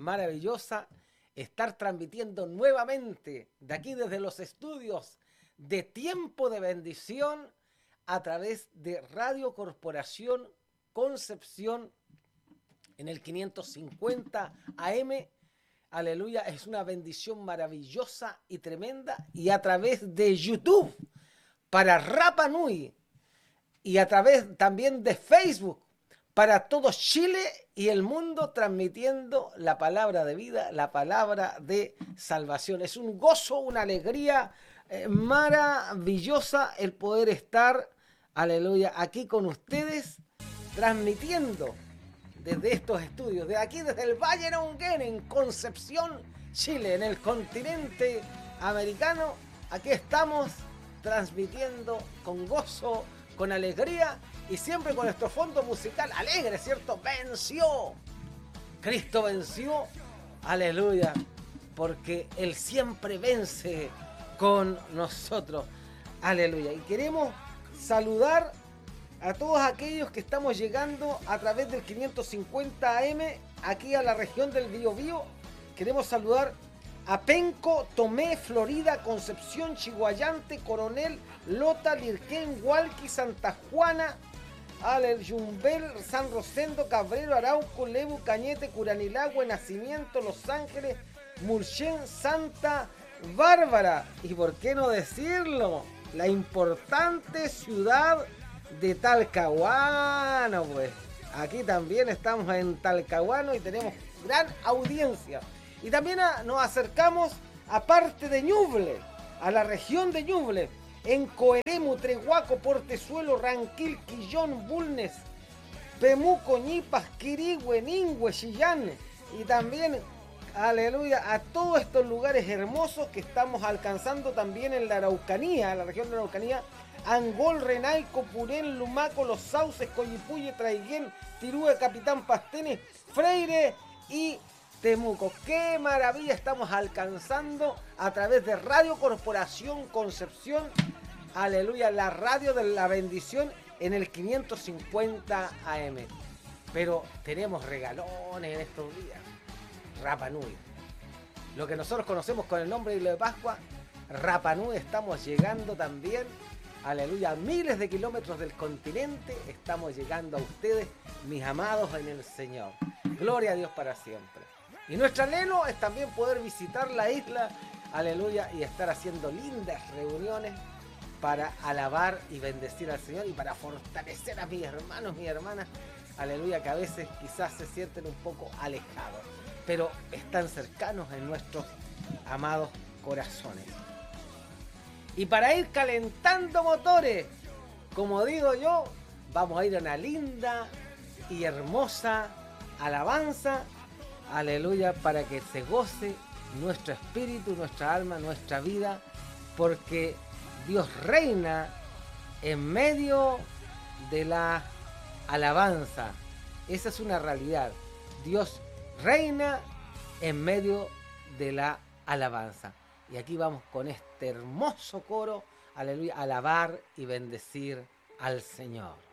maravillosa estar transmitiendo nuevamente de aquí desde los estudios de Tiempo de Bendición a través de Radio Corporación Concepción en el 550 AM. Aleluya, es una bendición maravillosa y tremenda. Y a través de YouTube para Rapa Nui y a través también de Facebook para todo Chile y el mundo, transmitiendo la palabra de vida, la palabra de salvación. Es un gozo, una alegría maravillosa el poder estar, aleluya, aquí con ustedes, transmitiendo desde estos estudios, de aquí desde el Valle Neuquén, en Concepción, Chile, en el continente americano. Aquí estamos transmitiendo con gozo, con alegría y siempre con nuestro fondo musical alegre, ¿cierto? Venció, Cristo venció, aleluya, porque Él siempre vence con nosotros, aleluya. Y queremos saludar a todos aquellos que estamos llegando a través del 550 AM aquí a la región del Biobío. Queremos saludar a Penco, Tomé, Florida, Concepción, Chiguayante, Coronel, Lota, Lirquén, Hualqui, Santa Juana, Yumbel, San Rosendo, Cabrero, Arauco, Lebu, Cañete, Curanilagüe, Nacimiento, Los Ángeles, Murchén, Santa Bárbara. Y por qué no decirlo, la importante ciudad de Talcahuano, pues. Aquí también estamos en Talcahuano y tenemos gran audiencia. Y también nos acercamos a parte de Ñuble, a la región de Ñuble, en Coeremu, Trehuaco, Portezuelo, Ranquil, Quillón, Bulnes, Pemuco, Ñipas, Quirigüe, Ningüe, Chillán, y también, aleluya, a todos estos lugares hermosos que estamos alcanzando también en la Araucanía, la región de la Araucanía, Angol, Renaico, Purén, Lumaco, Los Sauces, Coyipuye, Traiguén, Tirúe, Capitán Pastene, Freire y Temuco. ¡Qué maravilla estamos alcanzando a través de Radio Corporación Concepción! Aleluya, la radio de la bendición en el 550 AM. Pero tenemos regalones en estos días. Rapa Nui. Lo que nosotros conocemos con el nombre de Isla de Pascua, Rapa Nui, estamos llegando también. Aleluya, miles de kilómetros del continente estamos llegando a ustedes, mis amados en el Señor. Gloria a Dios para siempre. Y nuestro anhelo es también poder visitar la isla, aleluya, y estar haciendo lindas reuniones para alabar y bendecir al Señor y para fortalecer a mis hermanos, mis hermanas, aleluya, que a veces quizás se sienten un poco alejados, pero están cercanos en nuestros amados corazones. Y para ir calentando motores, como digo yo, vamos a ir a una linda y hermosa alabanza, aleluya, para que se goce nuestro espíritu, nuestra alma, nuestra vida, porque Dios reina en medio de la alabanza. Esa es una realidad. Dios reina en medio de la alabanza. Y aquí vamos con este hermoso coro, aleluya, alabar y bendecir al Señor.